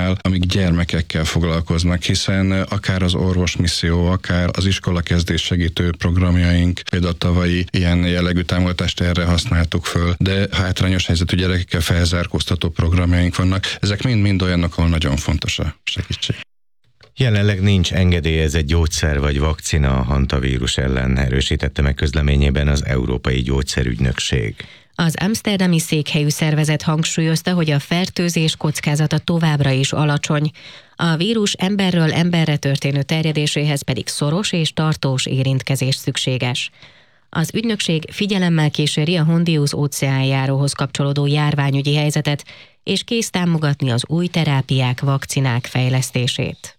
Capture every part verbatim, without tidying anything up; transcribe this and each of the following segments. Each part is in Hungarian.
programoknál, amik gyermekekkel foglalkoznak, hiszen akár az orvosmisszió, akár az iskolakezdés segítő programjaink, például a tavalyi ilyen jellegű támogatást erre használtuk föl, de hátrányos helyzetű gyerekekkel felzárkóztató programjaink vannak. Ezek mind-mind olyanok, ahol nagyon fontos a segítség. Jelenleg nincs engedélyezett gyógyszer vagy vakcina a hantavírus ellen, erősítette meg közleményében az Európai Gyógyszerügynökség. Az amszterdami székhelyű szervezet hangsúlyozta, hogy a fertőzés kockázata továbbra is alacsony. A vírus emberről emberre történő terjedéséhez pedig szoros és tartós érintkezés szükséges. Az ügynökség figyelemmel kíséri a Hondius óceánjáróhoz kapcsolódó járványügyi helyzetet, és kész támogatni az új terápiák, vakcinák fejlesztését.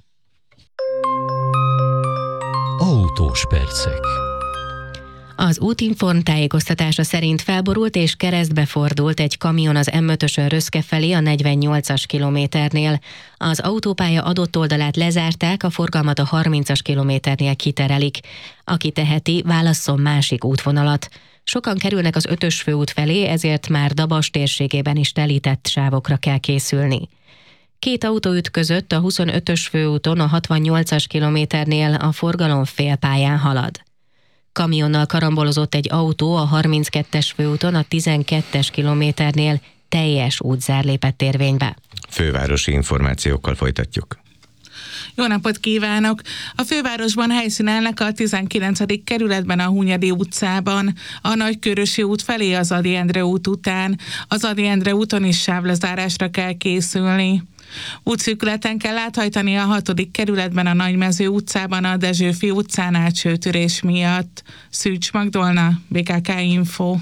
Autós percek. Az Útinform tájékoztatása szerint felborult és keresztbe fordult egy kamion az em ötösön Röszke felé a negyvennyolcas kilométernél. Az autópálya adott oldalát lezárták, a forgalmat a harmincas kilométernél kiterelik. Aki teheti, válasszon másik útvonalat. Sokan kerülnek az ötös főút felé, ezért már Dabas térségében is telített sávokra kell készülni. Két autó ütközött a huszonötös főúton a hatvannyolcas kilométernél, a forgalom félpályán halad. Kamionnal karambolozott egy autó a harminckettes főúton a tizenkettes kilométernél, teljes útzár lépett érvénybe. Fővárosi információkkal folytatjuk. Jó napot kívánok! A fővárosban helyszínelnek a tizenkilencedik kerületben a Hunyadi utcában, a Nagykörösi út felé az Ady Endre út után. Az Ady Endre úton is sávlezárásra kell készülni. Útszűkületen kell áthajtani a hatodik kerületben a Nagymező utcában a Dezsőfi utcánál csőtörés miatt. Szűcs Magdolna, bé ká ká Info.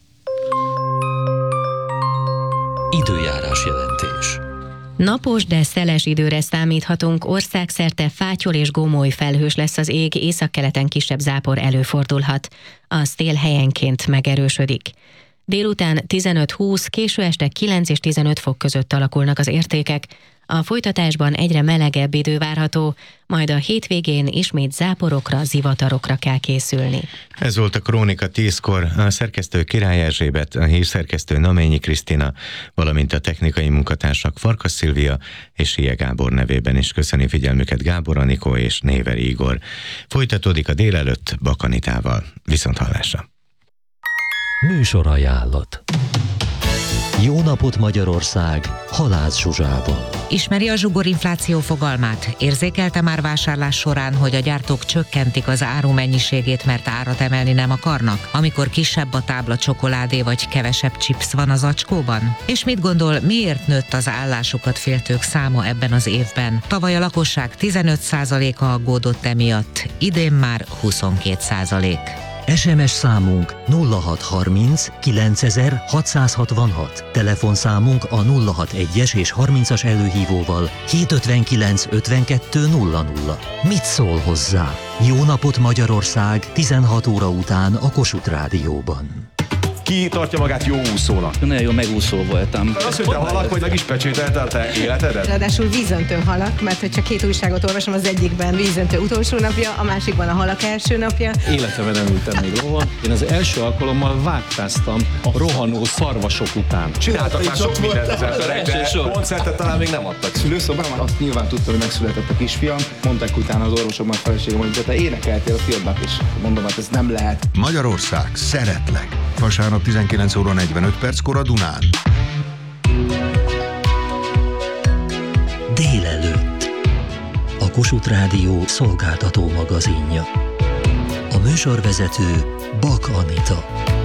Időjárás jelentés. Napos, de szeles időre számíthatunk, országszerte fátyol és gomoly felhős lesz az ég, északkeleten kisebb zápor előfordulhat. A szél helyenként megerősödik. Délután tizenöt-húsz, késő este kilenc és tizenöt fok között alakulnak az értékek. A folytatásban egyre melegebb idő várható, majd a hétvégén ismét záporokra, zivatarokra kell készülni. Ez volt a Krónika tízkor, a szerkesztő Király Erzsébet, a hírszerkesztő Naményi Krisztina, valamint a technikai munkatársak Farkas Szilvia és Sia Gábor nevében is köszöni figyelmüket Gábor Anikó és Néver Igor. Folytatódik a délelőtt Bakanitával. Viszonthallásra! Műsorajánlat. Jó napot Magyarország, Halász Zsuzsával. Ismeri a zsugorinfláció fogalmát? Érzékelte már vásárlás során, hogy a gyártók csökkentik az áru mennyiségét, mert árat emelni nem akarnak, amikor kisebb a tábla csokoládé vagy kevesebb chips van az acskóban? És mit gondol, miért nőtt az állásukat féltők száma ebben az évben? Tavaly a lakosság tizenöt százaléka aggódott emiatt, idén már huszonkét százalék. es em es számunk nulla hat harminc kilencezer hatszázhatvanhat, telefonszámunk a nulla hatvanas és harmincas előhívóval hétszázötvenkilenc ötvenkettő nulla nulla. Mit szól hozzá? Jó napot Magyarország, tizenhat óra után a Kossuth Rádióban. Ki tartja magát jó úszónak? Nagyon jó megúszó voltam. Azt mondta halak, hogy meg is pecsételte a te életedet? Ráadásul vízöntő halak, mert hogyha két újságot olvasom, az egyikben vízöntő utolsó napja, a másikban a halak első napja. Életemben nem ültem még rohan. Én az első alkalommal vágtáztam a rohanó szarvasok után. Csináltak már sok mindent az emberek, de koncertet talán még nem adtak. Szülőszobában azt nyilván tudtam, hogy megszületett a kisfiam. Mondták utána az orvosokban, a feleségem, hogy te énekeltél a filmben is. Mondom, hát ez nem lehet. Magyarország, szeretlek. Vasárnap tizenkilenc óra negyvenöt perckor a Dunán. Délelőtt. A Kossuth Rádió szolgáltató magazinja. A műsorvezető Bak Anita.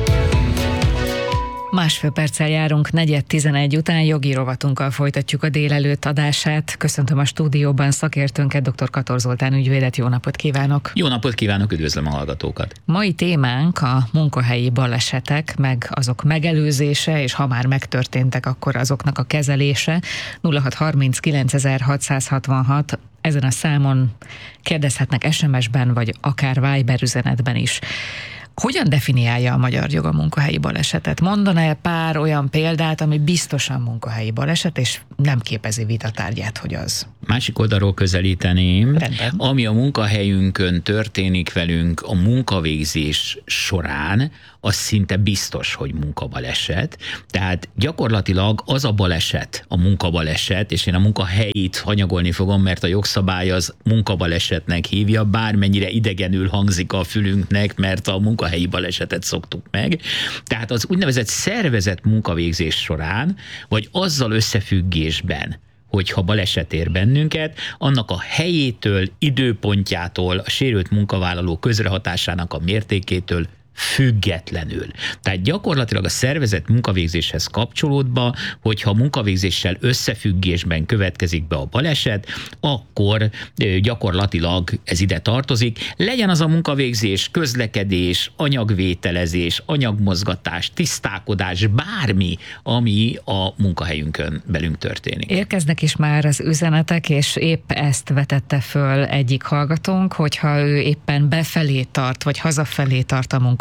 Másfél perccel járunk negyed tizenegy után, jogi rovatunkkal folytatjuk a délelőtt adását. Köszöntöm a stúdióban szakértőnket, dr. Kator Zoltán ügyvédet, jó napot kívánok! Jó napot kívánok, üdvözlöm a hallgatókat! Mai témánk a munkahelyi balesetek, meg azok megelőzése, és ha már megtörténtek, akkor azoknak a kezelése. nulla hat harminc kilencezer-hatszázhatvanhat, ezen a számon kérdezhetnek es em es-ben, vagy akár Viber üzenetben is. Hogyan definiálja a magyar jog a munkahelyi balesetet? Mondaná pár olyan példát, ami biztosan munkahelyi baleset, és nem képezi vitatárgyát, hogy az? Másik oldalról közelíteném, Rendben. Ami a munkahelyünkön történik velünk a munkavégzés során, az szinte biztos, hogy munkabaleset. Tehát gyakorlatilag az a baleset, a munkabaleset, és én a munkahelyit hanyagolni fogom, mert a jogszabály az munkabalesetnek hívja, bármennyire idegenül hangzik a fülünknek, mert a munkahelyi balesetet szoktuk meg. Tehát az úgynevezett szervezett munkavégzés során, vagy azzal összefüggésben, hogyha baleset ér bennünket, annak a helyétől, időpontjától, a sérült munkavállaló közrehatásának a mértékétől függetlenül. Tehát gyakorlatilag a szervezett munkavégzéshez kapcsolódva, hogyha a munkavégzéssel összefüggésben következik be a baleset, akkor gyakorlatilag ez ide tartozik. Legyen az a munkavégzés, közlekedés, anyagvételezés, anyagmozgatás, tisztálkodás, bármi, ami a munkahelyünkön belünk történik. Érkeznek is már az üzenetek, és épp ezt vetette föl egyik hallgatónk, hogyha ő éppen befelé tart, vagy hazafelé tart a munkahelyéről,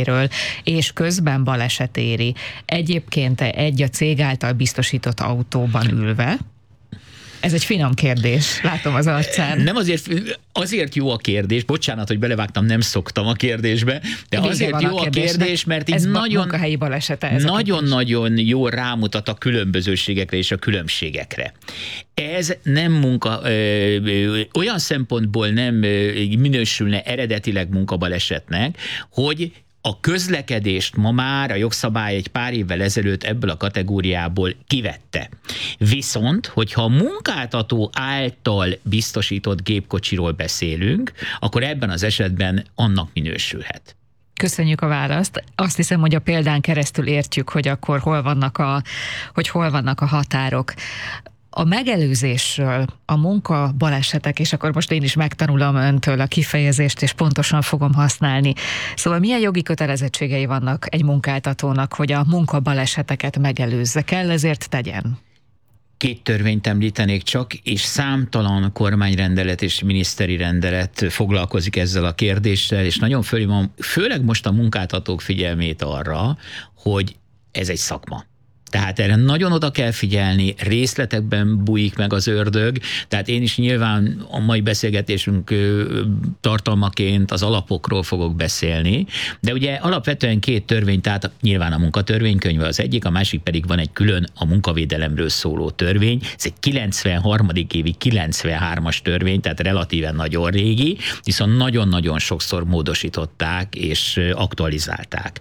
és közben baleset éri. Egyébként egy a cég által biztosított autóban ülve. Ez egy finom kérdés, látom az arcán. Nem azért, azért jó a kérdés, bocsánat, hogy belevágtam, nem szoktam a kérdésbe, de Vége azért jó a kérdés, mert ez így nagyon, munkahelyi balesete. nagyon-nagyon jól rámutat a különbözőségekre és a különbségekre. Ez nem munka, ö, ö, olyan szempontból nem ö, minősülne eredetileg munkabalesetnek, hogy a közlekedést ma már a jogszabály egy pár évvel ezelőtt ebből a kategóriából kivette. Viszont, hogyha a munkáltató által biztosított gépkocsiról beszélünk, akkor ebben az esetben annak minősülhet. Köszönjük a választ. Azt hiszem, hogy a példán keresztül értjük, hogy akkor hol vannak a, hogy hol vannak a határok. A megelőzésről, a munka balesetek, és akkor most én is megtanulom öntől a kifejezést, és pontosan fogom használni. Szóval milyen jogi kötelezettségei vannak egy munkáltatónak, hogy a munka baleseteket megelőzze? Kell ezért tegyen? Két törvényt említenék csak, és számtalan kormányrendelet és miniszteri rendelet foglalkozik ezzel a kérdéssel, és nagyon fölhívom, főleg most a munkáltatók figyelmét arra, hogy ez egy szakma. Tehát erre nagyon oda kell figyelni, részletekben bújik meg az ördög, tehát én is nyilván a mai beszélgetésünk tartalmaként az alapokról fogok beszélni, de ugye alapvetően két törvény, tehát nyilván a munkatörvénykönyve az egyik, a másik pedig van egy külön a munkavédelemről szóló törvény, ez egy kilencvenharmadik évi kilencvenhármas törvény, tehát relatíven nagyon régi, viszont nagyon-nagyon sokszor módosították és aktualizálták.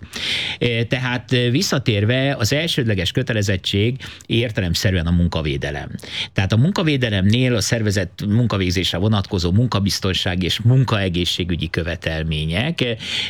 Tehát visszatérve az elsődleges kötelezettség értelemszerűen a munkavédelem. Tehát a munkavédelemnél a szervezett munkavégzésre vonatkozó munkabiztonság és munkaegészségügyi követelmények,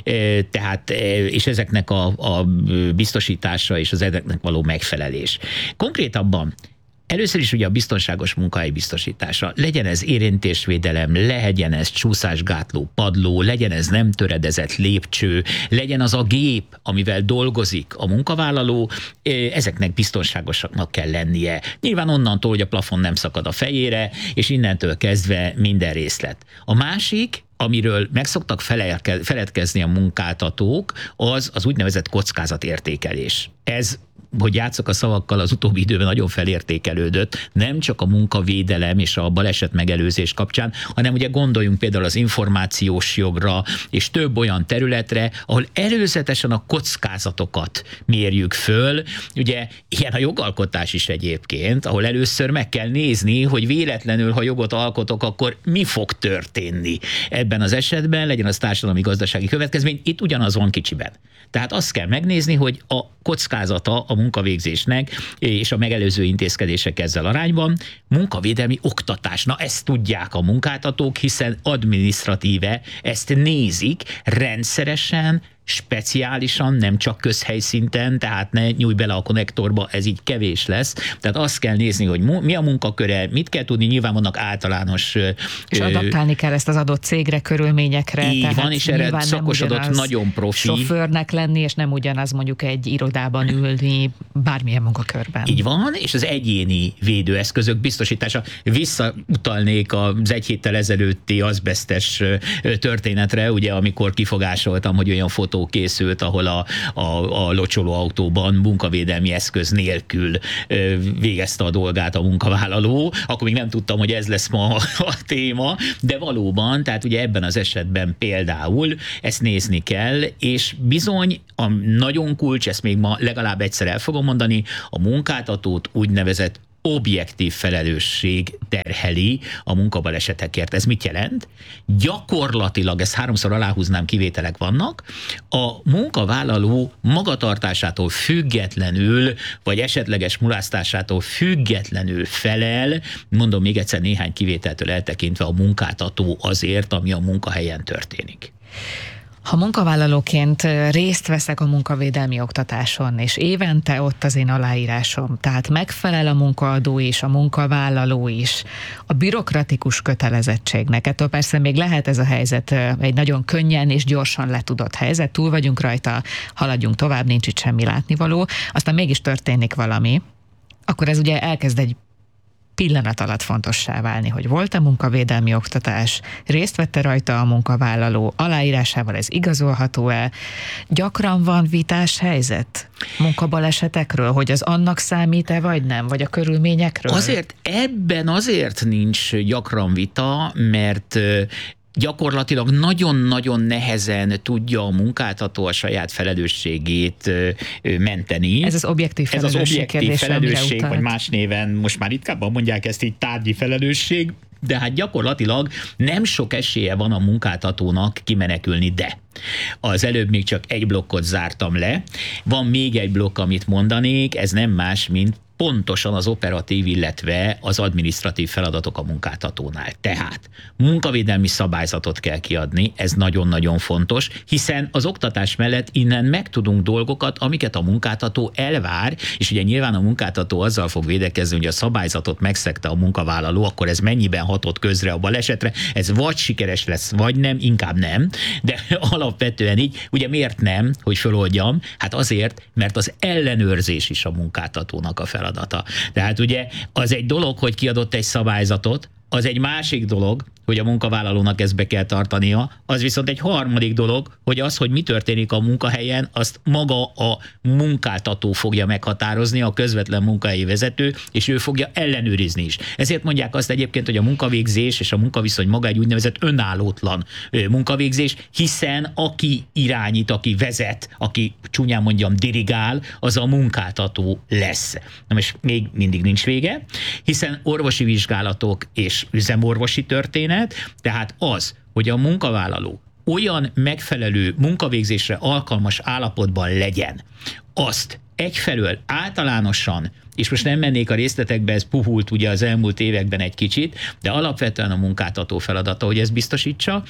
tehát, és ezeknek a, a biztosítása és az ezeknek való megfelelés. Konkrétabban először is ugye a biztonságos munkahely biztosítása. Legyen ez érintésvédelem, legyen ez csúszásgátló padló, legyen ez nem töredezett lépcső, legyen az a gép, amivel dolgozik a munkavállaló, ezeknek biztonságosaknak kell lennie. Nyilván onnantól, hogy a plafon nem szakad a fejére, és innentől kezdve minden részlet. A másik, amiről meg szoktak feledkezni a munkáltatók, az az úgynevezett kockázatértékelés. Ez, hogy játszok a szavakkal, az utóbbi időben nagyon felértékelődött, nem csak a munkavédelem és a baleset megelőzés kapcsán, hanem ugye gondoljunk például az információs jogra, és több olyan területre, ahol előzetesen a kockázatokat mérjük föl. Ugye ilyen a jogalkotás is egyébként, ahol először meg kell nézni, hogy véletlenül, ha jogot alkotok, akkor mi fog történni ebben az esetben, legyen az társadalmi-gazdasági következmény, itt ugyanaz van kicsiben. Tehát azt kell megnézni, hogy a kockázata a munkavégzésnek és a megelőző intézkedések ezzel arányban, munkavédelmi oktatás. Na ezt tudják a munkáltatók, hiszen adminisztratíve ezt nézik rendszeresen, speciálisan, nem csak közhelyszinten, tehát ne nyújj bele a konnektorba, ez így kevés lesz. Tehát azt kell nézni, hogy mi a munkaköre, mit kell tudni, nyilván vannak általános... És ö, adaptálni kell ezt az adott cégre, körülményekre. Így tehát van, és erre szakosodott nagyon profi. Sofőrnek lenni, és nem ugyanaz mondjuk egy irodában ülni bármilyen munkakörben. Így van, és az egyéni védőeszközök biztosítása. Visszautalnék az egy héttel ezelőtti azbesztes történetre, ugye amikor kifogásoltam, hogy olyan fotó autó készült, ahol a, a, a locsoló autóban munkavédelmi eszköz nélkül végezte a dolgát a munkavállaló, akkor még nem tudtam, hogy ez lesz ma a téma, de valóban, tehát ugye ebben az esetben például ezt nézni kell, és bizony a nagyon kulcs, ezt még ma legalább egyszer el fogom mondani, a munkáltatót úgynevezett objektív felelősség terheli a munkabalesetekért. Ez mit jelent? Gyakorlatilag, ezt háromszor aláhúznám, kivételek vannak, a munkavállaló magatartásától függetlenül, vagy esetleges mulasztásától függetlenül felel, mondom még egyszer néhány kivételtől eltekintve, a munkáltató azért, ami a munkahelyen történik. Ha munkavállalóként részt veszek a munkavédelmi oktatáson, és évente ott az én aláírásom, tehát megfelel a munkaadó is, a munkavállaló is a bürokratikus kötelezettségnek. Ettől persze még lehet ez a helyzet egy nagyon könnyen és gyorsan letudott helyzet, túl vagyunk rajta, haladjunk tovább, nincs itt semmi látnivaló, aztán mégis történik valami, akkor ez ugye elkezd egy pillanat alatt fontossá válni, hogy volt-e munkavédelmi oktatás, részt vette rajta a munkavállaló, aláírásával ez igazolható-e, gyakran van vitás helyzet munkabalesetekről, hogy az annak számít-e vagy nem, vagy a körülményekről? Azért ebben azért nincs gyakran vita, mert gyakorlatilag nagyon-nagyon nehezen tudja a munkáltató a saját felelősségét menteni. Ez az objektív felelősség. Ez az objektív kérdése, felelősség, vagy más néven, most már ritkábban mondják ezt így, tárgyi felelősség, de hát gyakorlatilag nem sok esélye van a munkáltatónak kimenekülni, de az előbb még csak egy blokkot zártam le. Van még egy blokk, amit mondanék, ez nem más, mint pontosan az operatív, illetve az adminisztratív feladatok a munkáltatónál. Tehát munkavédelmi szabályzatot kell kiadni, ez nagyon-nagyon fontos, hiszen az oktatás mellett innen megtudunk dolgokat, amiket a munkáltató elvár, és ugye nyilván a munkáltató azzal fog védekezni, hogy a szabályzatot megszegte a munkavállaló, akkor ez mennyiben hatott közre a balesetre, ez vagy sikeres lesz, vagy nem, inkább nem, de alapvetően így, ugye miért nem, hogy föloldjam? Hát azért, mert az ellenőrzés is a munkáltatónak a feladata. Tehát ugye az egy dolog, hogy kiadott egy szabályzatot, az egy másik dolog, hogy a munkavállalónak ezt be kell tartania, az viszont egy harmadik dolog, hogy az, hogy mi történik a munkahelyen, azt maga a munkáltató fogja meghatározni, a közvetlen munkahelyi vezető, és ő fogja ellenőrizni is. Ezért mondják azt egyébként, hogy a munkavégzés és a munkaviszony maga egy úgynevezett önállótlan munkavégzés, hiszen aki irányít, aki vezet, aki csúnyán mondjam dirigál, az a munkáltató lesz. Na most még mindig nincs vége, hiszen orvosi vizsgálatok és üzemorvosi történet, tehát az, hogy a munkavállaló olyan megfelelő munkavégzésre alkalmas állapotban legyen, azt egyfelől általánosan, és most nem mennék a részletekbe, ez puhult ugye az elmúlt években egy kicsit, de alapvetően a munkáltató feladata, hogy ezt biztosítsa,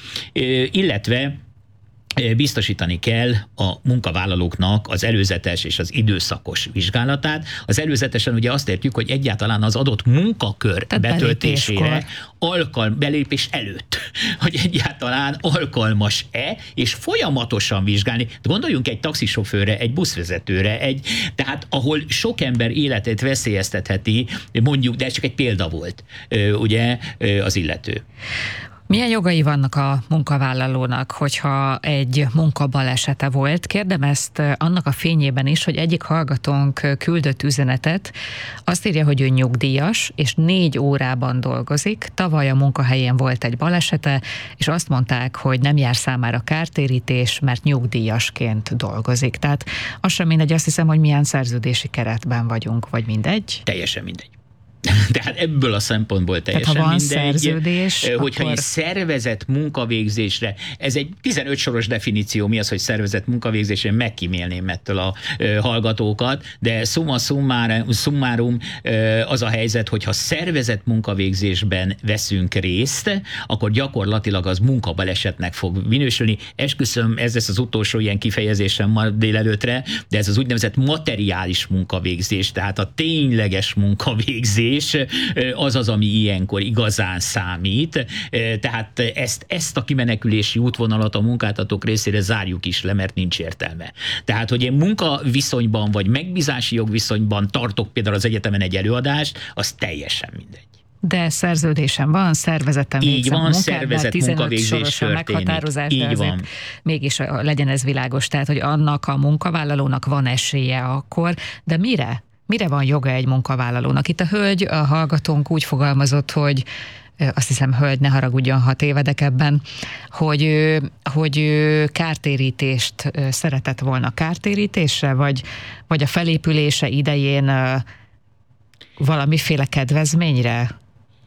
illetve biztosítani kell a munkavállalóknak az előzetes és az időszakos vizsgálatát. Az előzetesen ugye azt értjük, hogy egyáltalán az adott munkakör tehát betöltésére alkalm, belépés előtt, hogy egyáltalán alkalmas-e, és folyamatosan vizsgálni. Gondoljunk egy taxisofőrre, egy buszvezetőre, egy, tehát ahol sok ember életét veszélyeztetheti, mondjuk, de ez csak egy példa volt, ugye az illető. Milyen jogai vannak a munkavállalónak, hogyha egy munkabalesete volt? Kérdem ezt annak a fényében is, hogy egyik hallgatónk küldött üzenetet, azt írja, hogy ő nyugdíjas, és négy órában dolgozik. Tavaly a munkahelyén volt egy balesete, és azt mondták, hogy nem jár számára kártérítés, mert nyugdíjasként dolgozik. Tehát az sem mindegy, azt hiszem, hogy milyen szerződési keretben vagyunk, vagy mindegy? Teljesen mindegy. Tehát ebből a szempontból teljesen Tehát, ha van mindegy, szerződés, hogyha akkor... egy szervezett munkavégzésre, ez egy tizenöt soros definíció, mi az, hogy szervezett munkavégzésre, megkímélném ettől a ö, hallgatókat, de summa summarum, summarum ö, az a helyzet, hogyha szervezett munkavégzésben veszünk részt, akkor gyakorlatilag az munkabalesetnek fog minősülni. Esküszöm, ez lesz az utolsó ilyen kifejezésem ma délelőtre, de ez az úgynevezett materiális munkavégzés, tehát a tényleges munkavégzés, az az, ami ilyenkor igazán számít. Tehát ezt, ezt a kimenekülési útvonalat a munkáltatók részére zárjuk is le, mert nincs értelme. Tehát, hogy én munkaviszonyban vagy megbízási jogviszonyban tartok például az egyetemen egy előadást, az teljesen mindegy. de szerződésem van, szervezetem így van, munkát, szervezet munkavégzés történik. Meghatározás, így de van. Mégis legyen ez világos, tehát, hogy annak a munkavállalónak van esélye akkor, de mire? Mire van joga egy munkavállalónak? Itt a hölgy, a hallgatónk úgy fogalmazott, hogy azt hiszem, hölgy, ne haragudjon, ha tévedek ebben, hogy, hogy kártérítést szeretett volna kártérítésre, vagy, vagy a felépülése idején valamiféle kedvezményre?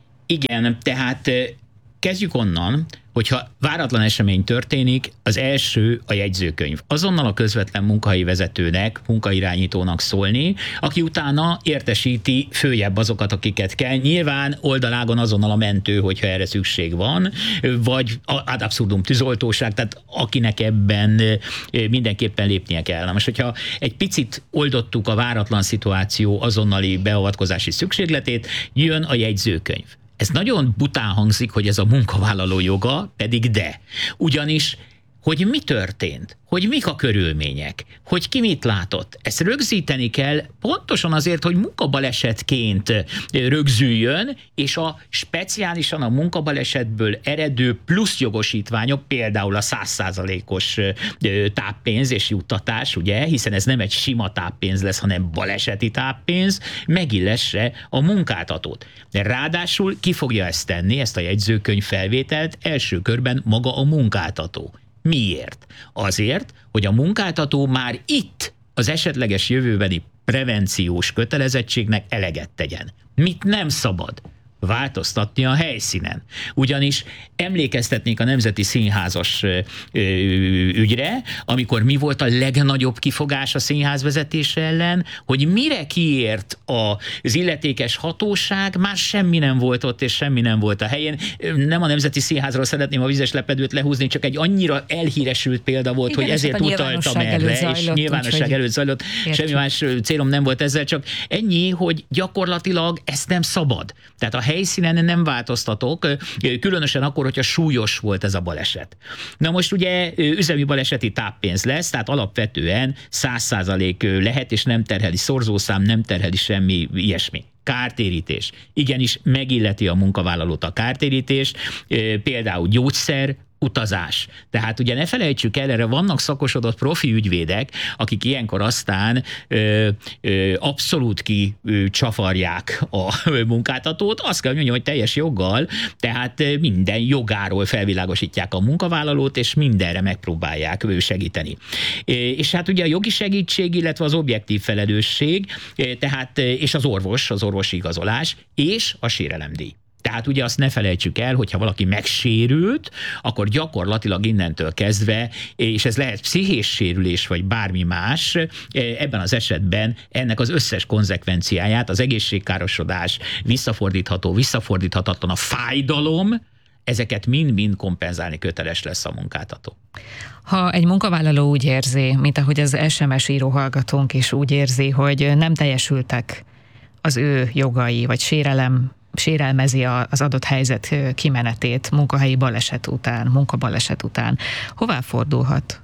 Igen, tehát kezdjük onnan, hogyha váratlan esemény történik, az első a jegyzőkönyv. Azonnal a közvetlen munkahelyi vezetőnek, munkairányítónak szólni, aki utána értesíti följebb azokat, akiket kell. Nyilván oldalágon azonnal a mentő, hogyha erre szükség van, vagy ad abszurdum tűzoltóság, tehát akinek ebben mindenképpen lépnie kell. Na most, hogyha egy picit oldottuk a váratlan szituáció azonnali beavatkozási szükségletét, jön a jegyzőkönyv. Ez nagyon bután hangzik, hogy ez a munkavállaló joga, pedig de. Ugyanis, hogy mi történt, hogy mik a körülmények, hogy ki mit látott. Ezt rögzíteni kell pontosan azért, hogy munkabalesetként rögzüljön, és a speciálisan a munkabalesetből eredő plusz jogosítványok, például a száz százalékos táppénz és juttatás, ugye, hiszen ez nem egy sima táppénz lesz, hanem baleseti táppénz, megillesse a munkáltatót. De ráadásul ki fogja ezt tenni, ezt a jegyzőkönyv felvételt első körben maga a munkáltató. Miért? Azért, hogy a munkáltató már itt az esetleges jövőbeni prevenciós kötelezettségnek eleget tegyen. Mit nem szabad? Változtatni a helyszínen. Ugyanis emlékeztetnék a Nemzeti Színházas ö, ö, ügyre, amikor mi volt a legnagyobb kifogás a színház vezetése ellen, hogy mire kiért az illetékes hatóság, már semmi nem volt ott, és semmi nem volt a helyén. Nem a Nemzeti Színházról szeretném a vizes lepedőt lehúzni, csak egy annyira elhíresült példa volt, igen, hogy ezért utaltam erre, zajlott, és nyilvánosság előtt zajlott. Értjük. Semmi más célom nem volt ezzel, csak ennyi, hogy gyakorlatilag ezt nem szabad. Tehát a helyszínen nem változtatok, különösen akkor, hogyha súlyos volt ez a baleset. Na most ugye üzemi baleseti táppénz lesz, tehát alapvetően száz százalék lehet, és nem terheli szorzószám, nem terheli semmi ilyesmi. Kártérítés. Igenis megilleti a munkavállalót a kártérítés, például gyógyszer, utazás. Tehát ugye ne felejtsük el, erre vannak szakosodott profi ügyvédek, akik ilyenkor aztán ö, ö, abszolút kicsafarják a munkáltatót, azt kell mondjam, hogy teljes joggal, tehát minden jogáról felvilágosítják a munkavállalót, és mindenre megpróbálják segíteni. És hát ugye a jogi segítség, illetve az objektív felelősség, tehát és az orvos, az orvosi igazolás, és a sérelemdíj. Tehát ugye azt ne felejtsük el, hogyha valaki megsérült, akkor gyakorlatilag innentől kezdve, és ez lehet pszichés sérülés, vagy bármi más, ebben az esetben ennek az összes konzekvenciáját, az egészségkárosodás, visszafordítható, visszafordíthatatlan, a fájdalom, ezeket mind-mind kompenzálni köteles lesz a munkáltató. Ha egy munkavállaló úgy érzi, mint ahogy az es em es író hallgatónk is úgy érzi, hogy nem teljesültek az ő jogai, vagy sérelem, sérelmezi az adott helyzet kimenetét munkahelyi baleset után, munkabaleset után, hová fordulhat?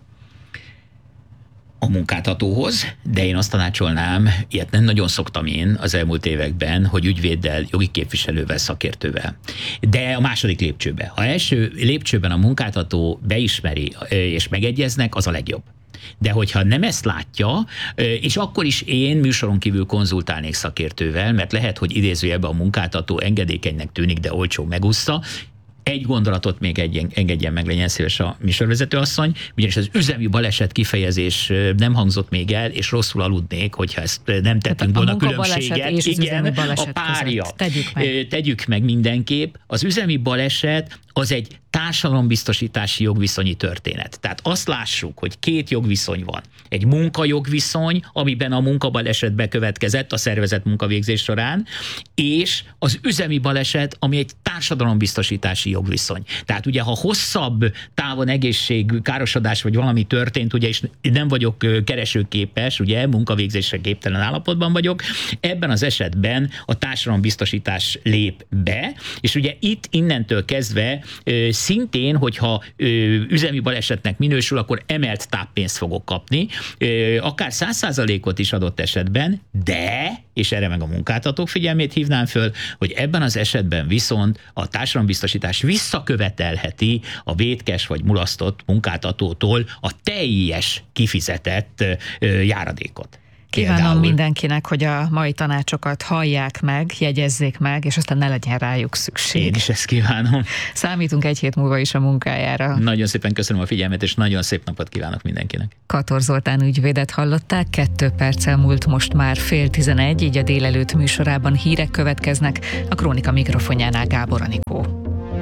A munkáltatóhoz, de én azt tanácsolnám, ilyet nem nagyon szoktam én az elmúlt években, hogy ügyvéddel, jogi képviselővel, szakértővel. De a második lépcsőbe. Ha első lépcsőben a munkáltató beismeri és megegyeznek, az a legjobb. De hogyha nem ezt látja, és akkor is én műsoron kívül konzultálnék szakértővel, mert lehet, hogy idézőjelben a munkáltató engedékenynek tűnik, de olcsó megúszta. Egy gondolatot még egy, engedjen meg, legyen szíves a műsorvezető asszony, ugyanis az üzemi baleset kifejezés nem hangzott még el, és rosszul aludnék, hogyha ezt nem tettünk volna különbséget. És igen, a párja. Tegyük meg. Tegyük meg mindenképp. Az üzemi baleset az egy társadalombiztosítási jogviszonyi történet. Tehát azt lássuk, hogy két jogviszony van. Egy munkajogviszony, amiben a munkabaleset bekövetkezett a szervezett munkavégzés során, és az üzemi baleset, ami egy társadalombiztosítási jogviszony. Tehát ugye, ha hosszabb távon egészség, károsodás vagy valami történt, ugye, és nem vagyok keresőképes, ugye, munkavégzésre képtelen állapotban vagyok, ebben az esetben a társadalombiztosítás lép be, és ugye itt innentől kezdve szintén, hogyha üzemi balesetnek minősül, akkor emelt táppénzt fogok kapni, akár száz százalékot is adott esetben, de, és erre meg a munkáltatók figyelmét hívnám föl, hogy ebben az esetben viszont a társadalombiztosítás visszakövetelheti a vétkes vagy mulasztott munkáltatótól a teljes kifizetett járadékot. Kívánom Például. mindenkinek, hogy a mai tanácsokat hallják meg, jegyezzék meg, és aztán ne legyen rájuk szükség. Én is ezt kívánom. Számítunk egy hét múlva is a munkájára. Nagyon szépen köszönöm a figyelmet, és nagyon szép napot kívánok mindenkinek. Kator Zoltán ügyvédet hallották, kettő perccel múlt most már fél tizenegy, így a délelőtt műsorában hírek következnek, a Krónika mikrofonjánál Gábor Anikó.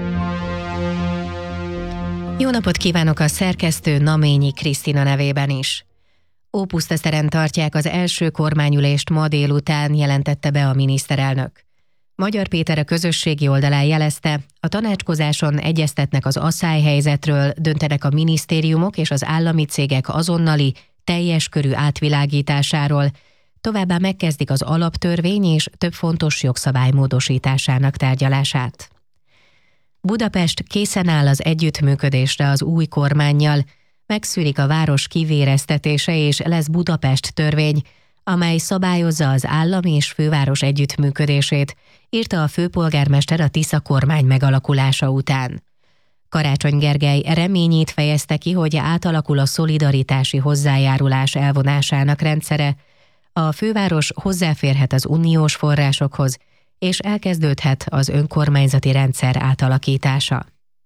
Jó napot kívánok a szerkesztő Naményi Krisztina nevében is. Ópusztaszeren tartják az első kormányülést ma délután, jelentette be a miniszterelnök. Magyar Péter a közösségi oldalán jelezte, a tanácskozáson egyeztetnek az asszályhelyzetről, döntenek a minisztériumok és az állami cégek azonnali, teljes körű átvilágításáról, továbbá megkezdik az alaptörvény és több fontos jogszabály módosításának tárgyalását. Budapest készen áll az együttműködésre az új kormánnyal, megszűnik a város kivéreztetése és lesz Budapest törvény, amely szabályozza az állam és főváros együttműködését, írta a főpolgármester a Tisza kormány megalakulása után. Karácsony Gergely reményét fejezte ki, hogy átalakul a szolidaritási hozzájárulás elvonásának rendszere, a főváros hozzáférhet az uniós forrásokhoz, és elkezdődhet az önkormányzati rendszer átalakítása.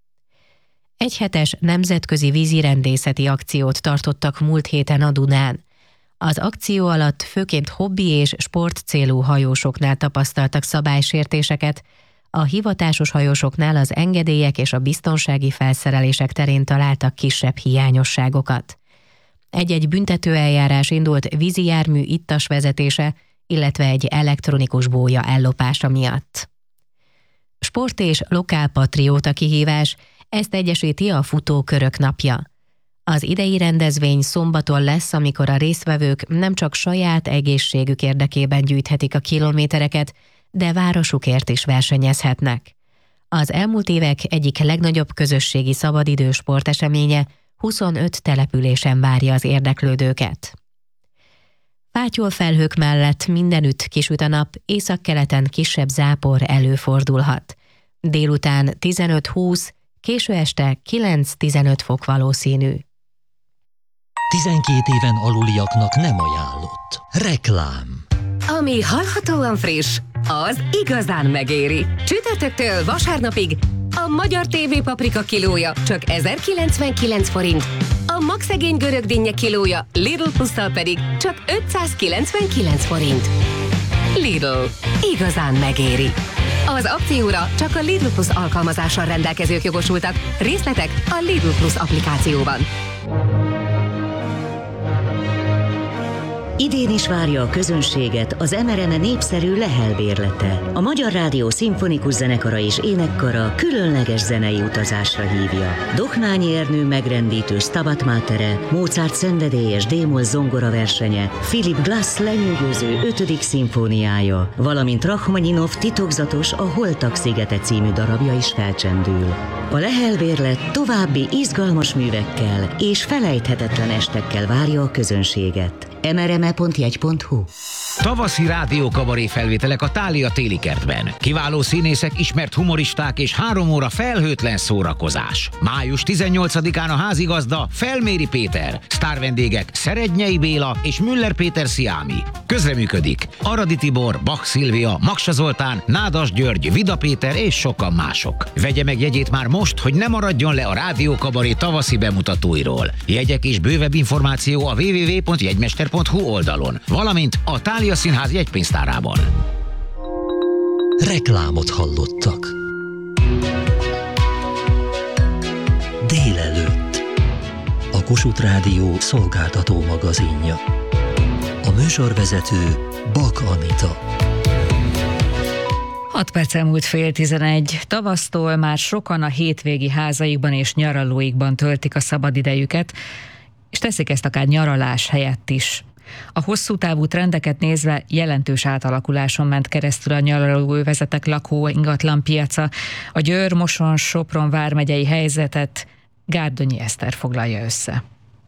Egyhetes nemzetközi vízirendészeti akciót tartottak múlt héten a Dunán. Az akció alatt főként hobbi és sportcélú hajósoknál tapasztaltak szabálysértéseket, a hivatásos hajósoknál az engedélyek és a biztonsági felszerelések terén találtak kisebb hiányosságokat. Egy-egy büntetőeljárás indult vízijármű ittas vezetése, illetve egy elektronikus bója ellopása miatt. Sport és lokálpatrióta kihívás, ezt egyesíti a Futókörök napja. Az idei rendezvény szombaton lesz, amikor a résztvevők nem csak saját egészségük érdekében gyűjthetik a kilométereket, de városukért is versenyezhetnek. Az elmúlt évek egyik legnagyobb közösségi szabadidő sporteseménye huszonöt településen várja az érdeklődőket. Fátyolfelhők mellett mindenütt kisüt a nap, északkeleten kisebb zápor előfordulhat. Délután tizenöt-húsz, késő este kilenc-tizenöt fok valószínű. tizenkét éven aluliaknak nem ajánlott. Reklám. Ami hallhatóan friss, az igazán megéri. Csütörtöktől vasárnapig a magyar té vé paprika kilója csak ezerkilencvenkilenc forint, a magszegény görög dinnye kilója Lidl plusszal pedig csak ötszázkilencvenkilenc forint. Lidl. Igazán megéri. Az akcióra csak a Lidl Plus alkalmazással rendelkezők jogosultak. Részletek a Lidl Plus applikációban. Idén is várja a közönséget az em er em e népszerű Lehel bérlete. A Magyar Rádió Szimfonikus Zenekara és Énekkara különleges zenei utazásra hívja. Dohnányi Ernő megrendítő Stabat Matere, Mozart szenvedélyes D-moll zongora versenye, Philip Glass lenyűgöző ötödik szimfóniája, valamint Rachmaninov titokzatos A Holtak szigete című darabja is felcsendül. A Lehel bérlet további izgalmas művekkel és felejthetetlen estekkel várja a közönséget. em er em e pont jegy pont hu. Tavaszi rádiókabaré felvételek a Thália téli kertben. Kiváló színészek, ismert humoristák és három óra felhőtlen szórakozás. május tizennyolcadikán a házigazda Felméri Péter, sztárvendégek Szerednyei Béla és Müller Péter Sziámi. Közreműködik Aradi Tibor, Bach Szilvia, Maksa Zoltán, Nádas György, Vida Péter és sokan mások. Vegye meg jegyét már most, hogy ne maradjon le a rádiókabaré tavaszi bemutatóiról. Jegyek és bővebb információ a double-u double-u double-u pont jegymester pont hu oldalon, valamint a Thália Színház jegypénztárában. Reklámot hallottak. Délelőtt. A Kossuth Rádió szolgáltató magazinja. A műsorvezető Bak Anita. hat perc elmúlt fél tizenegy. Tavasztól már sokan a hétvégi házaikban és nyaralóikban töltik a szabadidejüket, és teszik ezt akár nyaralás helyett is. A hosszú távú trendeket nézve jelentős átalakuláson ment keresztül a nyaralóövezetek lakó ingatlan piaca. A Győr, Moson, Sopron vármegyei helyzetet Gárdonyi Eszter foglalja össze.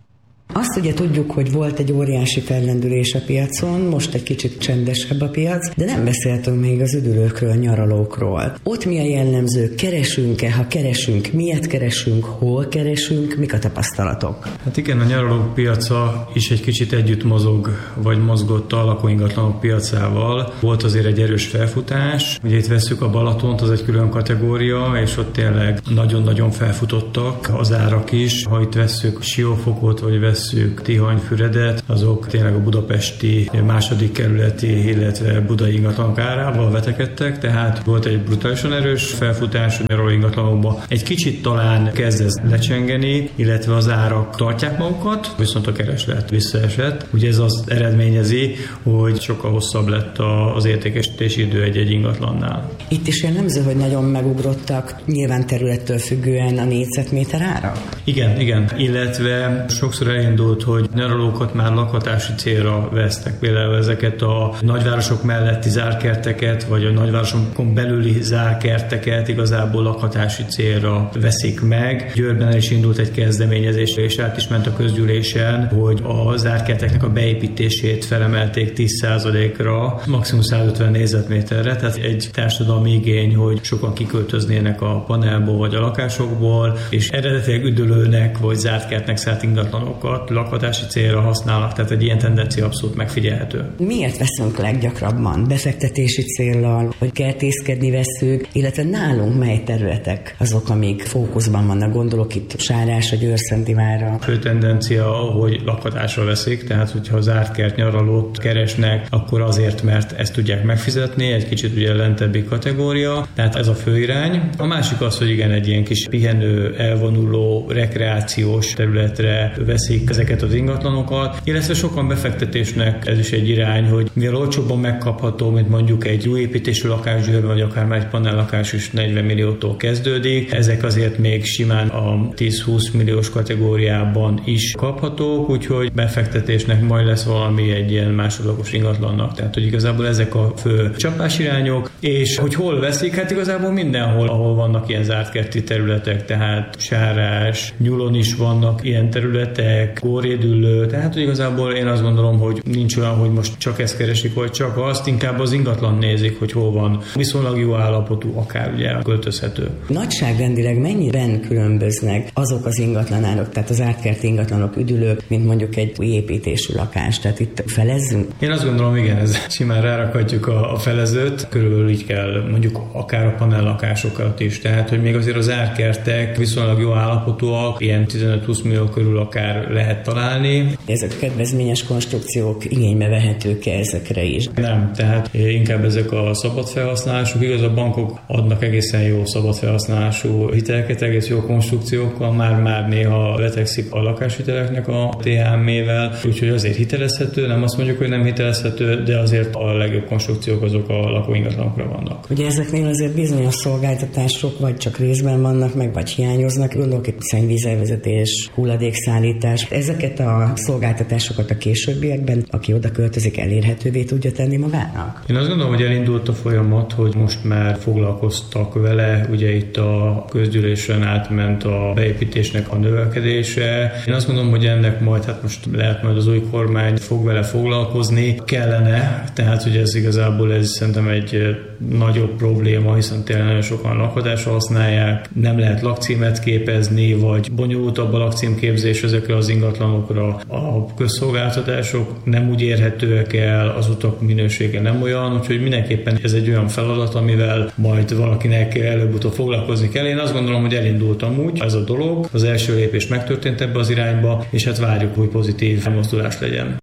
Azt ugye tudjuk, hogy volt egy óriási fellendülés a piacon, most egy kicsit csendesebb a piac, de nem beszéltünk még az üdülőkről, nyaralókról. Ott mi a jellemző? Keresünk-e? Ha keresünk, miért keresünk? Hol keresünk? Mik a tapasztalatok? Hát igen, a nyaralók piaca is egy kicsit együtt mozog, vagy mozgott a lakóingatlanok piacával. Volt azért egy erős felfutás. Ugye itt vesszük a Balatont, az egy külön kategória, és ott tényleg nagyon-nagyon felfutottak az árak is. Ha itt vesszük Siófokot, vagy vesszük Tihanyfüredet, azok tényleg a budapesti második kerületi, illetve budai ingatlanok árával vetekedtek, tehát volt egy brutálisan erős felfutás a nyaraló ingatlanokban. Egy kicsit talán kezd ez lecsengeni, illetve az árak tartják magukat, viszont a kereslet visszaesett. Ugye ez az eredményezi, hogy sokkal hosszabb lett az értékesítési idő egy-egy ingatlannál. Itt is jellemző, hogy nagyon megugrottak nyilván területtől függően a négyzetméter árak? Igen, igen, illetve sokszor elindult, hogy nyaralókat már lakhatási célra vesznek. Például ezeket a nagyvárosok melletti zárkerteket, vagy a nagyvárosokon belüli zárkerteket igazából lakhatási célra veszik meg. Győrben is indult egy kezdeményezés, és át is ment a közgyűlésen, hogy a zárkerteknek a beépítését felemelték tíz százalékra, maximum száz ötven négyzetméterre, tehát egy társadalmi igény, hogy sokan kiköltöznének a panelból vagy a lakásokból, és eredetileg üdülőnek vagy zártkertnek szánt ingatlanokat lakhatási célra használnak, tehát egy ilyen tendencia abszolút megfigyelhető. Miért veszünk leggyakrabban? Befektetési céllal, hogy kertészkedni vesszük, illetve nálunk mely területek azok, amik fókuszban vannak, gondolok itt Sárásra, Győr-Szentivárra. Fő tendencia, hogy lakhatásra veszik, tehát hogyha az ártkert nyaralót keresnek, akkor azért, mert ezt tudják megfizetni, egy kicsit ugye lentebbi kategória, tehát ez a fő irány. A másik az, hogy igen, egy ilyen kis pihenő, elvonuló, rekreációs területre veszik ezeket az ingatlanokat, illetve sokan befektetésnek ez is egy irány, hogy mivel olcsóbban megkapható, mint mondjuk egy új építésű lakás Győrben, vagy akár már egy panellakás is negyven milliótól kezdődik, ezek azért még simán a tíz-húsz milliós kategóriában is kaphatók, úgyhogy befektetésnek majd lesz valami egy ilyen másodlagos ingatlannak. Tehát, hogy igazából ezek a fő csapásirányok, és hogy hol veszik, hát igazából mindenhol, ahol vannak ilyen zártkerti területek, tehát Sárás, Nyulon is vannak ilyen területek, Górédüllő, tehát hogy igazából én azt gondolom, hogy nincs olyan, hogy most csak ezt keresik, vagy csak azt, inkább az ingatlan nézik, hogy hol van viszonylag jó állapotú, akár ugye költözhető. Nagyságrendileg mennyiben különböznek azok az ingatlanárok, tehát az átkerti ingatlanok, üdülők, mint mondjuk egy új építésű lakás, tehát itt felezzünk? Én azt gondolom, igen, ez simán rárakhatjuk a, a felezőt, körülbelül így kell mondjuk akár a panellakásokat is, tehát hogy még azért az árkertek viszonylag jó állapotúak, ilyen tizenöt-húsz millió körül akár lehet találni. Ezek a kedvezményes konstrukciók igénybe vehetők-e ezekre is? Nem, tehát inkább ezek a szabad felhasználások, igaz, a bankok adnak egészen jó szabad felhasználású hiteleket, egész jó konstrukciókkal, már-már néha vetekszik a lakáshiteleknek a té há em-ével, úgyhogy azért hitelezhető, nem azt mondjuk, hogy nem hitelezhető, de azért a legjobb konstrukciók azok a lakóingatlanokra vannak. Ugye ezeknél azért bizonyos szolgáltatások vagy csak részben vannak meg, vagy hiányoznak, gondolok itt szennyvízelvezetés, hulladékszállítás. Ezeket a szolgáltatásokat a későbbiekben, aki oda költözik, elérhetővé tudja tenni magának? Én azt gondolom, hogy elindult a folyamat, hogy most már foglalkoztak vele, ugye itt a közgyűlésen átment a beépítésnek a növekedése. Én azt gondolom, hogy ennek majd, hát most lehet majd az új kormány fog vele foglalkozni, kellene, tehát ugye ez igazából ez szerintem egy nagyobb probléma, hiszen tényleg nagyon sokan lakhatásra használják, nem lehet lakcímet képezni, vagy bonyolultabb a lakcímképzés ezekre az ingatlanokra. A közszolgáltatások nem úgy érhetőek el, az utak minősége nem olyan, úgyhogy mindenképpen ez egy olyan feladat, amivel majd valakinek előbb-utóbb foglalkozni kell. Én azt gondolom, hogy elindult amúgy ez a dolog, az első lépés megtörtént ebbe az irányba, és hát várjuk, hogy pozitív mozdulás legyen.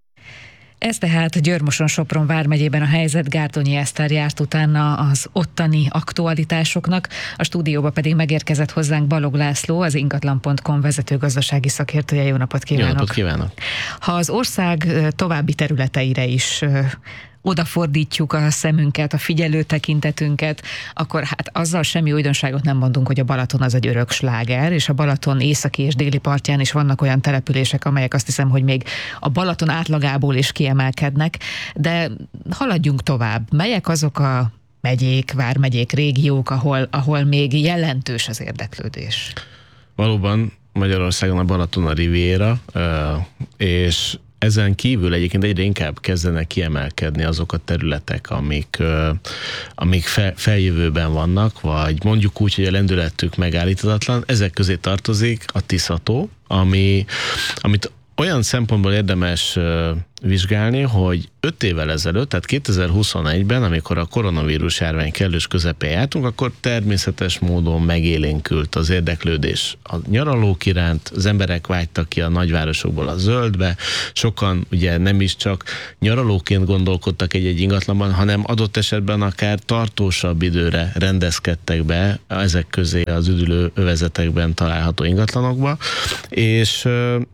Ez tehát Győr-Moson-Sopron vármegyében a helyzet. Gárdonyi Eszter járt utána az ottani aktualitásoknak, a stúdióba pedig megérkezett hozzánk Balog László, az ingatlan pont com vezető gazdasági szakértője. Jó napot kívánok! Jó napot kívánok! Ha az ország további területeire is odafordítjuk a szemünket, a figyelő tekintetünket, akkor hát azzal semmi újdonságot nem mondunk, hogy a Balaton az egy örök sláger, és a Balaton északi és déli partján is vannak olyan települések, amelyek azt hiszem, hogy még a Balaton átlagából is kiemelkednek, de haladjunk tovább. Melyek azok a megyék, vármegyék, régiók, ahol, ahol még jelentős az érdeklődés? Valóban Magyarországon a Balaton a Riviera, és ezen kívül egyébként egyre inkább kezdenek kiemelkedni azok a területek, amik, amik fel, feljövőben vannak, vagy mondjuk úgy, hogy a lendületük megállíthatatlan. Ezek közé tartozik a Tisza-tó, ami, amit olyan szempontból érdemes vizsgálni, hogy öt évvel ezelőtt, tehát kétezer-huszonegyben, amikor a koronavírus járvány kellős közepén jártunk, akkor természetes módon megélénkült az érdeklődés a nyaralók iránt, az emberek vágytak ki a nagyvárosokból a zöldbe, sokan ugye nem is csak nyaralóként gondolkodtak egy-egy ingatlanban, hanem adott esetben akár tartósabb időre rendezkedtek be ezek közé az üdülő övezetekben található ingatlanokba, és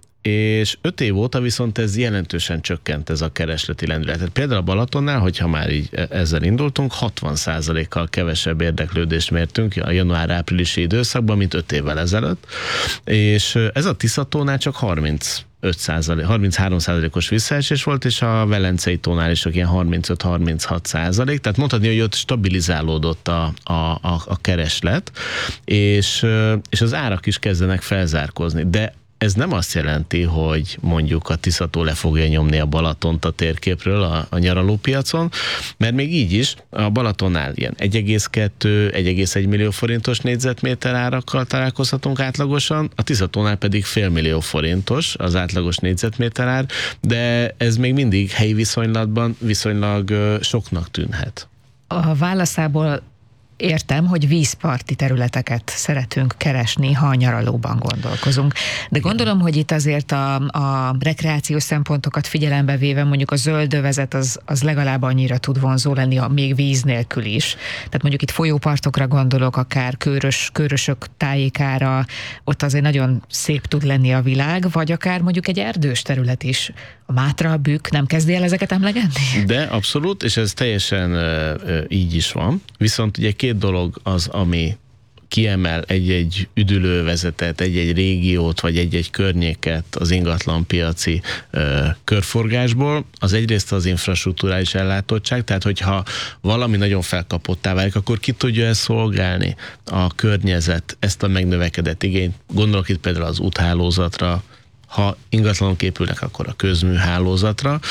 és öt év óta viszont ez jelentősen csökkent, ez a keresleti lendület. Tehát például a Balatonnál, hogyha már így ezzel indultunk, hatvan százalékkal kevesebb érdeklődést mértünk a január-áprilisi időszakban, mint öt évvel ezelőtt, és ez a Tisza-tónál csak harminc öt százalék, harminchárom százalékos visszaesés volt, és a Velencei tónál is csak ilyen harmincöt-harminchat százalék, tehát mondhatni, hogy ott stabilizálódott a, a, a, a kereslet, és, és az árak is kezdenek felzárkózni, de ez nem azt jelenti, hogy mondjuk a Tisza-tó le fogja nyomni a Balatont a térképről a, a nyaralópiacon, mert még így is a Balatonnál ilyen egy egész kettő - egy egész egy millió forintos négyzetméter árakkal találkozhatunk átlagosan, a Tisza-tónál pedig fél millió forintos az átlagos négyzetméter ár, de ez még mindig helyi viszonylatban viszonylag soknak tűnhet. A válaszából értem, hogy vízparti területeket szeretünk keresni, ha a nyaralóban gondolkozunk. De gondolom, hogy itt azért a, a rekreációs szempontokat figyelembe véve mondjuk a zöld övezet az, az legalább annyira tud vonzó lenni, a még víz nélkül is. Tehát mondjuk itt folyópartokra gondolok, akár Körös, Körösök tájékára, ott azért nagyon szép tud lenni a világ, vagy akár mondjuk egy erdős terület is. A Mátra, a Bükk, nem kezdi el ezeket emlegetni? De abszolút, és ez teljesen ö, ö, így is van. Viszont ugye két dolog az, ami kiemel egy-egy üdülővezetet, egy-egy régiót, vagy egy-egy környéket az ingatlanpiaci ö, körforgásból. Az egyrészt az infrastruktúrális ellátottság, tehát hogyha valami nagyon felkapottá válik, akkor ki tudja ezt szolgálni a környezet, ezt a megnövekedett igényt. Gondolok itt például az úthálózatra, ha ingatlanok épülnek, akkor a közműhálózatra,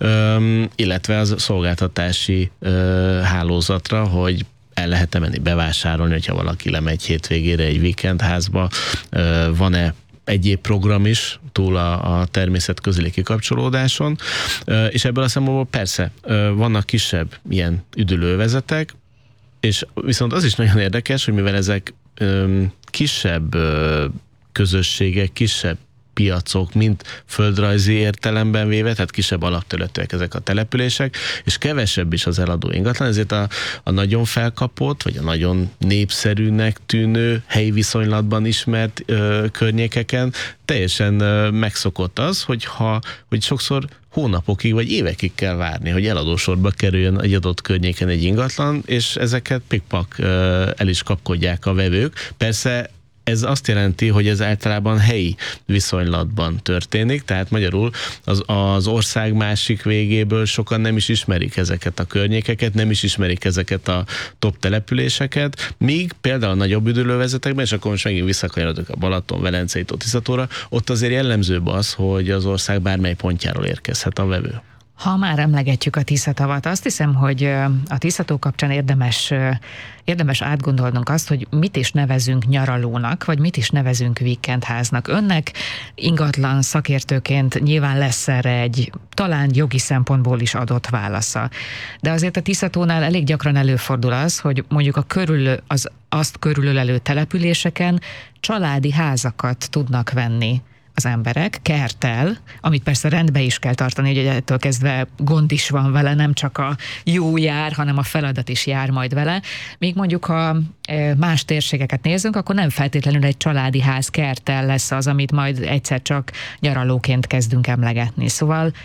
illetve az szolgáltatási hálózatra, hogy el lehet-e menni bevásárolni, hogyha valaki lemegy hétvégére egy weekendházba, van-e egyéb program is túl a, a természet közeli kikapcsolódáson, és ebből a szempontból persze vannak kisebb ilyen üdülővezetek, és viszont az is nagyon érdekes, hogy mivel ezek kisebb közösségek, kisebb piacok, mint földrajzi értelemben véve, tehát kisebb alapterületűek ezek a települések, és kevesebb is az eladó ingatlan, ezért a, a nagyon felkapott, vagy a nagyon népszerűnek tűnő, helyi viszonylatban ismert ö, környékeken teljesen ö, megszokott az, hogy, ha, hogy sokszor hónapokig vagy évekig kell várni, hogy eladósorba kerüljön egy adott környéken egy ingatlan, és ezeket pikpak ö, el is kapkodják a vevők. Persze ez azt jelenti, hogy ez általában helyi viszonylatban történik, tehát magyarul az, az ország másik végéből sokan nem is ismerik ezeket a környékeket, nem is ismerik ezeket a top településeket, míg például a nagyobb üdülővezetekben, és akkor most megint visszakanyarodok a Balaton, Velencei tó, Tisza-tóra, ott azért jellemzőbb az, hogy az ország bármely pontjáról érkezhet a vevő. Ha már emlegetjük a Tisza-tavat, azt hiszem, hogy a Tisza-tó kapcsán érdemes, érdemes átgondolnunk azt, hogy mit is nevezünk nyaralónak, vagy mit is nevezünk weekendháznak. Önnek ingatlan szakértőként nyilván lesz erre egy talán jogi szempontból is adott válasza. De azért a Tisza-tónál elég gyakran előfordul az, hogy mondjuk a körül, az azt körülölelő településeken családi házakat tudnak venni az emberek, kerttel, amit persze rendbe is kell tartani, hogy ettől kezdve gond is van vele, nem csak a jó jár, hanem a feladat is jár majd vele. Még mondjuk, ha más térségeket nézzünk, akkor nem feltétlenül egy családi ház kerttel lesz az, amit majd egyszer csak nyaralóként kezdünk emlegetni. Szóval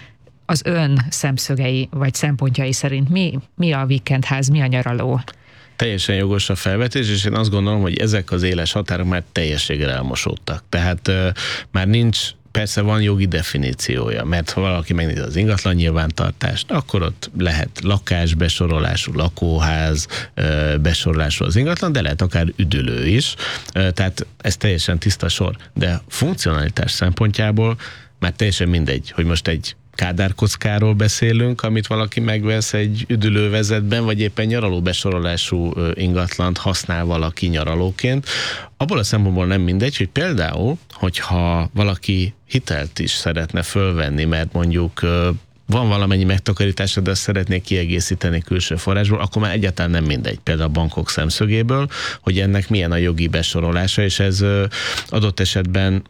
az ön szemszögei vagy szempontjai szerint mi, mi a víkendház, mi a nyaraló? Teljesen jogos a felvetés, és én azt gondolom, hogy ezek az éles határok már teljességgel elmosódtak. Tehát uh, már nincs, persze van jogi definíciója, mert ha valaki megnézi az ingatlan nyilvántartást, akkor ott lehet lakásbesorolású, lakóház uh, besorolású az ingatlan, de lehet akár üdülő is. Uh, tehát ez teljesen tiszta sor. De funkcionalitás szempontjából már teljesen mindegy, hogy most egy kádárkockáról beszélünk, amit valaki megvesz egy üdülővezetben, vagy éppen nyaralóbesorolású ingatlant használ valaki nyaralóként. Abból a szempontból nem mindegy, hogy például, hogyha valaki hitelt is szeretne fölvenni, mert mondjuk van valamennyi megtakarítása, de azt szeretnék kiegészíteni külső forrásból, akkor már egyáltalán nem mindegy, például a bankok szemszögéből, hogy ennek milyen a jogi besorolása, és ez adott esetben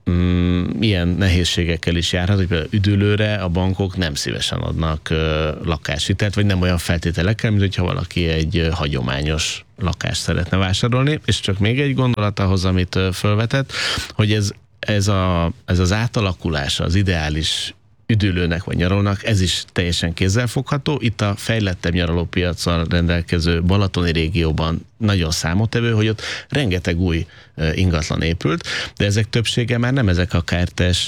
Mm, ilyen nehézségekkel is járhat, hogy például üdülőre a bankok nem szívesen adnak uh, lakáshitelt, vagy nem olyan feltételekkel, mint hogyha valaki egy uh, hagyományos lakást szeretne vásárolni. És csak még egy gondolat ahhoz, amit uh, felvetett, hogy ez, ez, a, ez az átalakulása az ideális üdülőnek vagy nyaralónak, ez is teljesen kézzelfogható. Itt a fejlettebb nyaralópiacsal rendelkező balatoni régióban nagyon számottevő, hogy ott rengeteg új ingatlan épült, de ezek többsége már nem ezek a kártes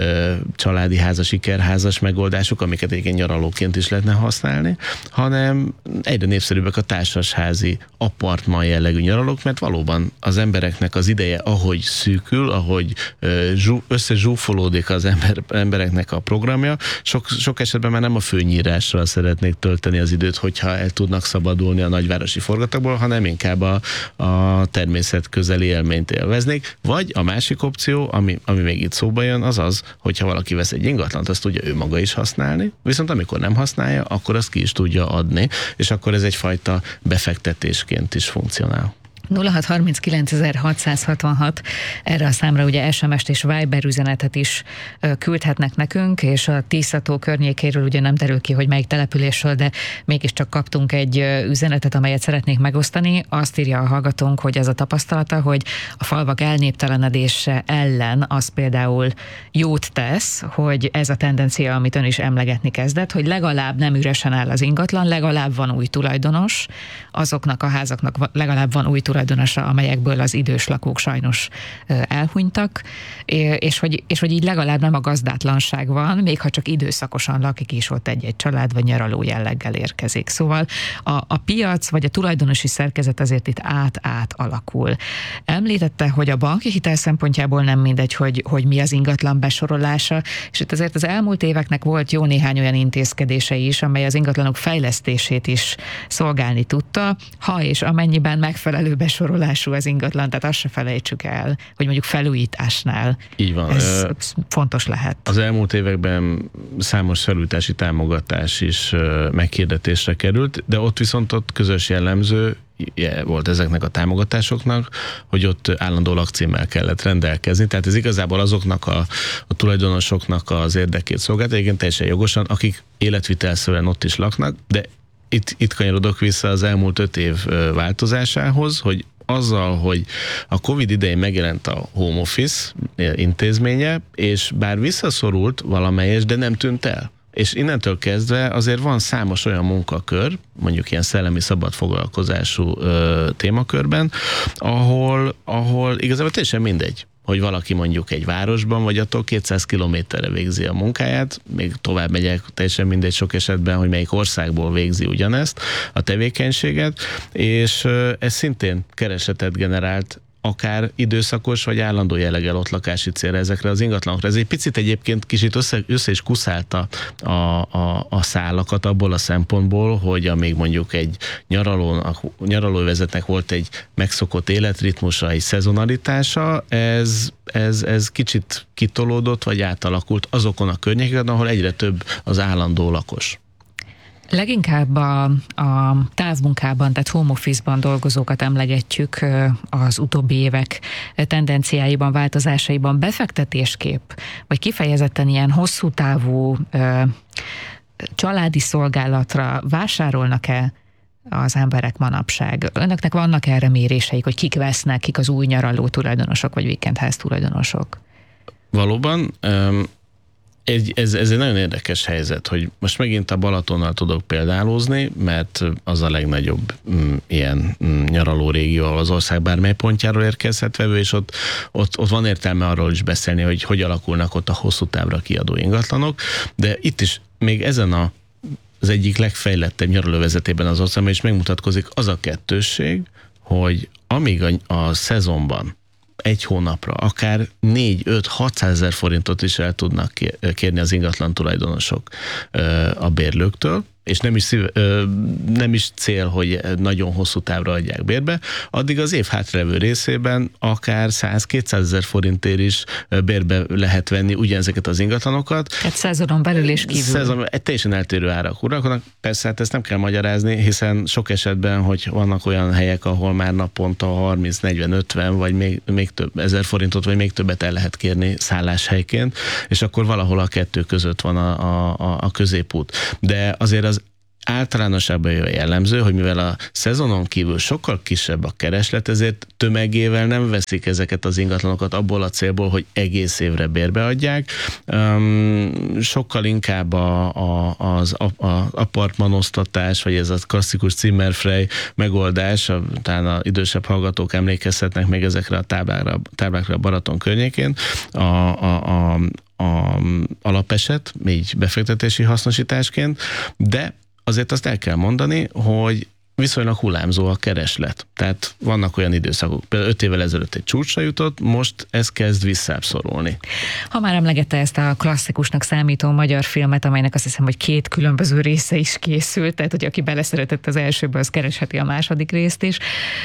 családi házas, ikerházas megoldások, amiket egyébként nyaralóként is lehetne használni, hanem egyre népszerűbbek a társasházi, apartman jellegű nyaralók, mert valóban az embereknek az ideje, ahogy szűkül, ahogy összezsúfolódik az ember, embereknek a programja, sok, sok esetben már nem a főnyírással szeretnék tölteni az időt, hogyha el tudnak szabadulni a nagyvárosi forgatagból, hanem inkább a, a természet közeli élményt élveznék, vagy a másik opció, ami, ami még itt szóba jön, az az, hogyha valaki vesz egy ingatlant, azt tudja ő maga is használni, viszont amikor nem használja, akkor azt ki is tudja adni, és akkor ez egyfajta befektetésként is funkcionál. nulla hat harminckilenc hatszázhatvanhat erre a számra ugye es em es-t és Viber üzenetet is küldhetnek nekünk, és a Tiszató környékéről ugye nem derül ki, hogy melyik településről, de mégiscsak kaptunk egy üzenetet, amelyet szeretnék megosztani. Azt írja a hallgatónk, hogy ez a tapasztalata, hogy a falvak elnéptelenedése ellen az például jót tesz, hogy ez a tendencia, amit ön is emlegetni kezdett, hogy legalább nem üresen áll az ingatlan, legalább van új tulajdonos, azoknak a házaknak legalább van új tulajdonosa, amelyekből az idős lakók sajnos elhunytak, és hogy, és hogy így legalább nem a gazdátlanság van, még ha csak időszakosan lakik is ott egy-egy család, vagy nyaraló jelleggel érkezik. Szóval a, a piac, vagy a tulajdonosi szerkezet azért itt át-át alakul. Említette, hogy a banki hitel szempontjából nem mindegy, hogy, hogy mi az ingatlan besorolása, és itt azért az elmúlt éveknek volt jó néhány olyan intézkedése is, amely az ingatlanok fejlesztését is szolgálni tudta, ha és amennyiben megfelelő besorolású az ingatlan, tehát azt se felejtsük el, hogy mondjuk felújításnál így van. Ez fontos lehet. Az elmúlt években számos felújítási támogatás is meghirdetésre került, de ott viszont ott közös jellemző volt ezeknek a támogatásoknak, hogy ott állandó lakcímmel kellett rendelkezni, tehát ez igazából azoknak a, a tulajdonosoknak az érdekét szolgálta, igen, teljesen jogosan, akik életvitelszerűen ott is laknak, de Itt, itt kanyarodok vissza az elmúlt öt év változásához, hogy azzal, hogy a Covid idején megjelent a home office intézménye, és bár visszaszorult valamelyes, de nem tűnt el. És innentől kezdve azért van számos olyan munkakör, mondjuk ilyen szellemi szabad foglalkozású ö, témakörben, ahol, ahol igazából teljesen mindegy, hogy valaki mondjuk egy városban, vagy attól kétszáz kilométerre végzi a munkáját, még tovább megyek, teljesen mindegy sok esetben, hogy melyik országból végzi ugyanezt a tevékenységet, és ez szintén keresetet generált akár időszakos vagy állandó jelleggel ott lakási célra ezekre az ingatlanokra. Ez egy picit egyébként kicsit össze, össze is kuszálta a, a, a szálakat abból a szempontból, hogy amíg mondjuk egy nyaralónak, nyaralóvezetnek volt egy megszokott életritmusa, egy szezonalitása, ez, ez, ez kicsit kitolódott vagy átalakult azokon a környékeken, ahol egyre több az állandó lakos. Leginkább a, a távmunkában, tehát home office-ban dolgozókat emlegetjük az utóbbi évek tendenciáiban, változásaiban. Befektetéskép, vagy kifejezetten ilyen hosszú távú ö, családi szolgálatra vásárolnak-e az emberek manapság? Önöknek vannak erre méréseik, hogy kik vesznek, kik az új nyaraló tulajdonosok, vagy víkendház tulajdonosok? Valóban. Um... egy, ez, ez egy nagyon érdekes helyzet, hogy most megint a Balatonnal tudok példálózni, mert az a legnagyobb mm, ilyen mm, nyaraló régió, az ország bármely pontjáról érkezhet vevő, és ott, ott, ott van értelme arról is beszélni, hogy hogy alakulnak ott a hosszú távra kiadó ingatlanok, de itt is még ezen a, az egyik legfejlettebb nyaralóvezetében az országban is megmutatkozik az a kettősség, hogy amíg a, a szezonban egy hónapra akár négy, öt, hatszázezer forintot is el tudnak kérni az ingatlan tulajdonosok a bérlőktől, és nem is, szív, nem is cél, hogy nagyon hosszú távra adják bérbe, addig az év hátralevő részében akár száz-kétszázezer forintért is bérbe lehet venni ugyanezeket az ingatlanokat. Egy szezonon belül és kívül. Szezon, egy teljesen eltérő árak uralkodnak. Persze, hát ezt nem kell magyarázni, hiszen sok esetben, hogy vannak olyan helyek, ahol már naponta harminc, negyven, ötven, vagy még, még több ezer forintot, vagy még többet el lehet kérni szálláshelyként, és akkor valahol a kettő között van a, a, a középút. De azért az általánosságban jellemző, hogy mivel a szezonon kívül sokkal kisebb a kereslet, ezért tömegével nem veszik ezeket az ingatlanokat abból a célból, hogy egész évre bérbe adják. Um, sokkal inkább a, a, az a, a apartmanosztatás, vagy ez a klasszikus Zimmerfrei megoldás, a, talán az idősebb hallgatók emlékezhetnek még ezekre a táblákra, táblákra a Balaton környékén, a, a, a, a alapeset, így befektetési hasznosításként, de azért azt el kell mondani, hogy viszonylag hullámzó a kereslet. Tehát vannak olyan időszakok, például öt évvel ezelőtt egy csúcsra jutott, most ez kezd visszább-szorulni. Ha már emlegette ezt a klasszikusnak számító magyar filmet, amelynek azt hiszem, hogy két különböző része is készült, tehát hogy aki beleszeretett az elsőbe, az keresheti a második részt is.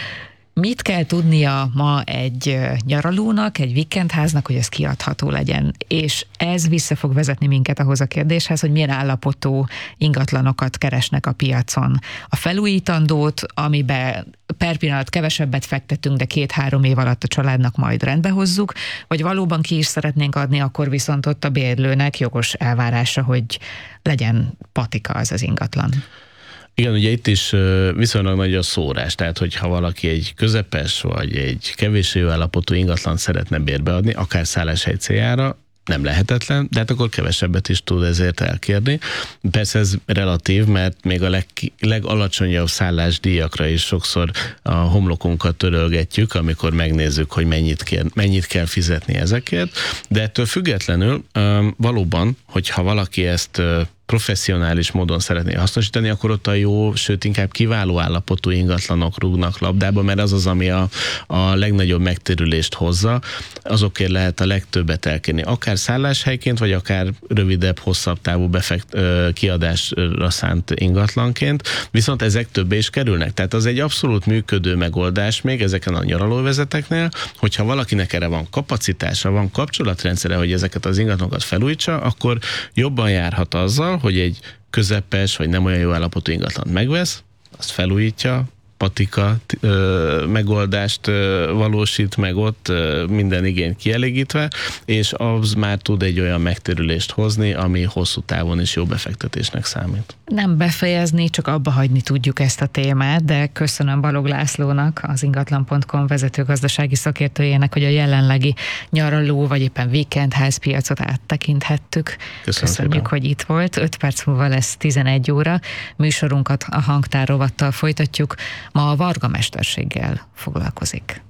Mit kell tudnia ma egy nyaralónak, egy vikendháznak, hogy ez kiadható legyen? És ez vissza fog vezetni minket ahhoz a kérdéshez, hogy milyen állapotú ingatlanokat keresnek a piacon. A felújítandót, amiben per pillanat kevesebbet fektetünk, de két-három év alatt a családnak majd rendbe hozzuk, vagy valóban ki is szeretnénk adni, akkor viszont ott a bérlőnek jogos elvárása, hogy legyen patika az az ingatlan. Igen, ugye itt is viszonylag nagy a szórás, tehát hogyha valaki egy közepes vagy egy kevéssé jó állapotú ingatlan szeretne bérbeadni, akár szálláshely céljára, nem lehetetlen, de hát akkor kevesebbet is tud ezért elkérni. Persze ez relatív, mert még a leg, legalacsonyabb szállásdíjakra is sokszor a homlokunkat törölgetjük, amikor megnézzük, hogy mennyit, kér, mennyit kell fizetni ezekért, de ettől függetlenül valóban, hogyha valaki ezt professzionális módon szeretné hasznosítani, akkor ott a jó, sőt inkább kiváló állapotú ingatlanok rúgnak labdába, mert az az, ami a, a legnagyobb megtérülést hozza, azokért lehet a legtöbbet elkérni. Akár szálláshelyként, vagy akár rövidebb, hosszabb távú befekt, kiadásra szánt ingatlanként, viszont ezek többé is kerülnek. Tehát az egy abszolút működő megoldás még ezeken a nyaralóvezeteknél, hogyha valakinek erre van kapacitása, van kapcsolatrendszere, hogy ezeket az ingatlanokat felújítsa, akkor jobban járhat azzal, hogy egy közepes vagy nem olyan jó állapotú ingatlant megvesz, azt felújítja, patika ö, megoldást ö, valósít meg ott, ö, minden igényt kielégítve, és az már tud egy olyan megtérülést hozni, ami hosszú távon is jó befektetésnek számít. Nem befejezni, csak abba hagyni tudjuk ezt a témát, de köszönöm Balog Lászlónak, az ingatlan pont com vezető gazdasági szakértőjének, hogy a jelenlegi nyaraló vagy éppen vikendház piacot áttekinthettük. Köszönöm Köszönjük, szépen. hogy itt volt. öt perc múlva lesz tizenegy óra. Műsorunkat a hangtár rovattal folytatjuk. Ma a Varga mesterséggel foglalkozik.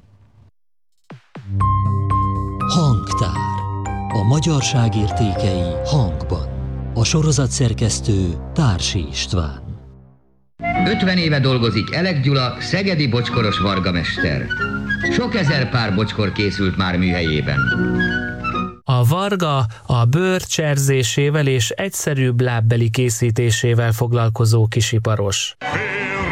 Hangtár. A magyarság értékei hangban. A sorozat szerkesztő Társi István. ötven éve dolgozik Elek Gyula, szegedi bocskoros vargamester. Sok ezer pár bocskor készült már műhelyében. A varga a bőr cserzésével és egyszerűbb lábbeli készítésével foglalkozó kisiparos.